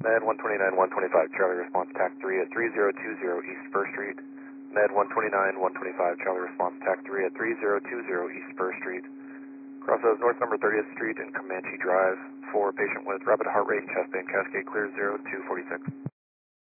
Med 129, 125, Charlie response TAC 3 at 3020 East Spur Street. Med 129, 125, Charlie response TAC 3 at 3020 East Spur Street. Crossover North number 30th Street and Comanche Drive. For patient with rapid heart rate, chest pain, cascade clear 0246.